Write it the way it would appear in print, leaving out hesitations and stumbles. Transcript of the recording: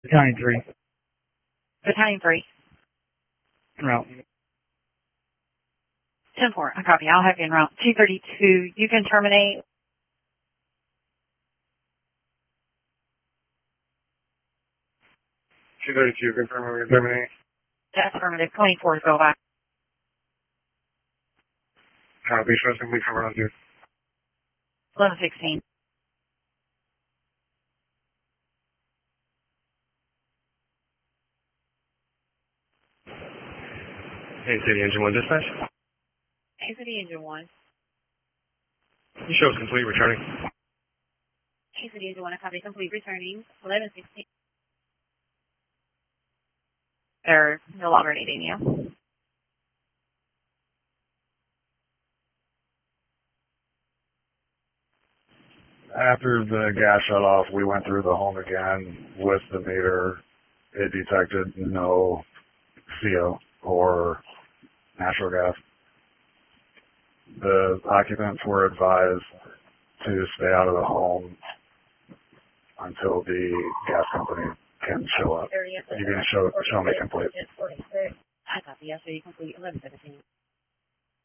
Battalion 3. Battalion 3. En route. 10-4. I copy. I'll have you en route. 232. You can terminate. 232, confirm we can terminate. That's affirmative. 24 to go back. Copy, show us complete cover on 2. 1116. Hey, City Engine 1 dispatch. Hey, City Engine 1. You show us complete, returning. Hey, City Engine 1. I copy. Complete. Returning. 1116. They're no longer needing you. After the gas shut off, we went through the home again with the meter. It detected no CO or natural gas. The occupants were advised to stay out of the home until the gas company can show up. You can show me complete. I copy. Yes, so you complete 1117.